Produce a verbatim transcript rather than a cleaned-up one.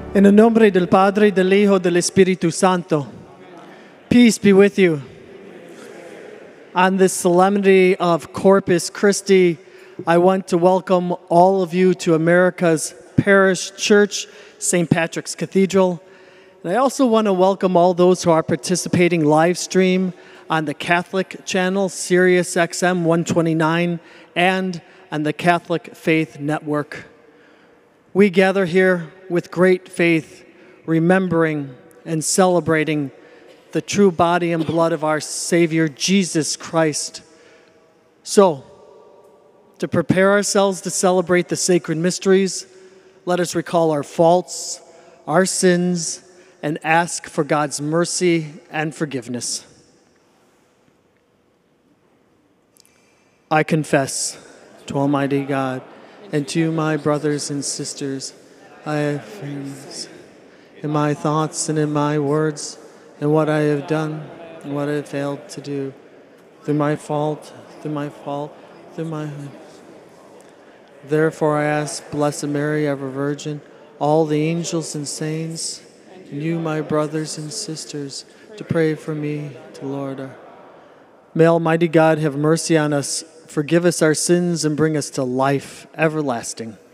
In the nombre del Padre, del Hijo, del Espíritu Santo. Peace be with you. On this solemnity of Corpus Christi, I want to welcome all of you to America's Parish Church, Saint Patrick's Cathedral. And I also want to welcome all those who are participating live stream on the Catholic channel, Sirius X M one twenty-nine, and on the Catholic Faith Network. We gather here with great faith, remembering and celebrating the true body and blood of our Savior, Jesus Christ. So, to prepare ourselves to celebrate the sacred mysteries, let us recall our faults, our sins, and ask for God's mercy and forgiveness. I confess to Almighty God and to my brothers and sisters, I have failed in my thoughts and in my words, and what I have done and what I have failed to do, through my fault, through my fault, through my... Therefore I ask, Blessed Mary, ever Virgin, all the angels and saints, and you, my brothers and sisters, to pray for me to Lord. Our... May Almighty God have mercy on us, forgive us our sins, and bring us to life everlasting.